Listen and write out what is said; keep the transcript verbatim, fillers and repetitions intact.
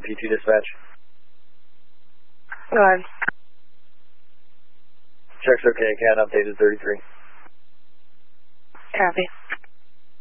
P two dispatch. Go ahead. Check's okay, cat updated thirty-three. Copy.